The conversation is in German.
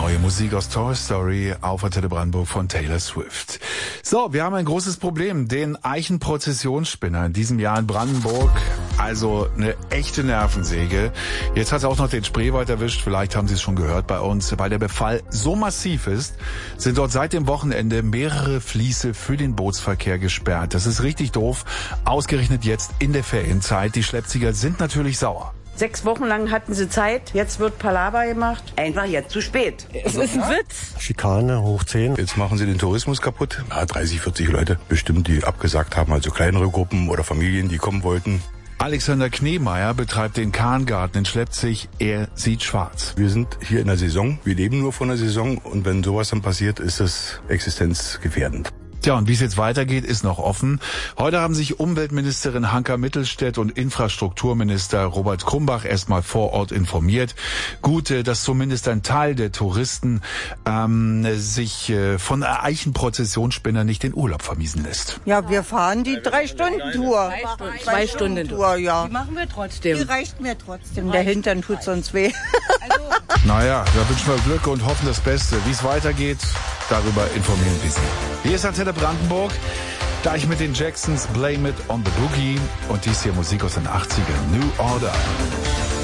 neue Musik aus Toy Story auf Antenne Brandenburg von Taylor Swift. So, wir haben ein großes Problem. Den Eichenprozessionsspinner in diesem Jahr in Brandenburg. Also eine echte Nervensäge. Jetzt hat er auch noch den Spreewald erwischt. Vielleicht haben Sie es schon gehört bei uns. Weil der Befall so massiv ist, sind dort seit dem Wochenende mehrere Fließe für den Bootsverkehr gesperrt. Das ist richtig doof. Ausgerechnet jetzt in der Ferienzeit. Die Schleppzieher sind natürlich sauer. 6 Wochen lang hatten sie Zeit, jetzt wird Palaver gemacht. Einfach jetzt zu spät. Es ist ein Witz. Schikane hoch 10. Jetzt machen sie den Tourismus kaputt. 30, 40 Leute bestimmt, die abgesagt haben, also kleinere Gruppen oder Familien, die kommen wollten. Alexander Kneemeyer betreibt den Kahngarten in Schleppzig. Er sieht schwarz. Wir sind hier in der Saison, wir leben nur von der Saison und wenn sowas dann passiert, ist das existenzgefährdend. Tja, und wie es jetzt weitergeht, ist noch offen. Heute haben sich Umweltministerin Hanka Mittelstädt und Infrastrukturminister Robert Krumbach erstmal vor Ort informiert. Gut, dass zumindest ein Teil der Touristen sich von der Eichenprozessionsspinner nicht den Urlaub vermiesen lässt. Ja, wir fahren die 3-Stunden-Tour. 2-Stunden-Tour, ja. Die machen wir trotzdem. Die reicht mir trotzdem. Der Hintern tut sonst weh. Naja, da wünschen wir Glück und hoffen das Beste. Wie es weitergeht, darüber informieren wir Sie. Hier ist Antenne Brandenburg, gleich mit den Jacksons Blame It on the Boogie und dies hier Musik aus den 80ern, New Order.